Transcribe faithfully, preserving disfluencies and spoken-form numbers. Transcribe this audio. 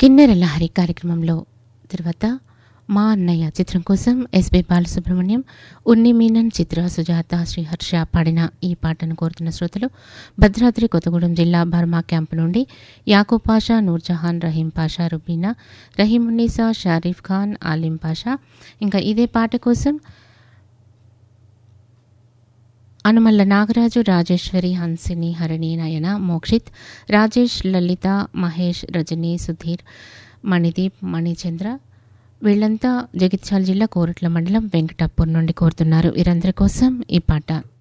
కిన్నెర లహరి కార్యక్రమంలో తర్వాత మా అన్నయ్య చిత్రం కోసం ఎస్పి బాలసుబ్రహ్మణ్యం, ఉన్ని మీనన్, చిత్ర, సుజాత, శ్రీహర్ష పాడిన ఈ పాటను కోరుతున్న శ్రోతలు భద్రాద్రి కొత్తగూడెం జిల్లా బర్మా క్యాంపు నుండి యాకూబ్ పాషా, నూర్జహాన్, రహీం పాషా, రుబీనా, రహీమున్నీసా, షరీఫ్ ఖాన్, ఆలిం పాషా. ఇంకా ఇదే పాట కోసం అనుమల్ల నాగరాజు, రాజేశ్వరి, హన్సిని, హరిణి, నయన, మోక్షిత్, రాజేష్, లలిత, మహేష్, రజని, సుధీర్, మణిదీప్, మణిచంద్ర వీళ్లంతా జగిత్యాల జిల్లా కోరుట్ల మండలం వెంకటాపూర్ నుండి కోరుతున్నారు. వీరందరి కోసం ఈ పాట.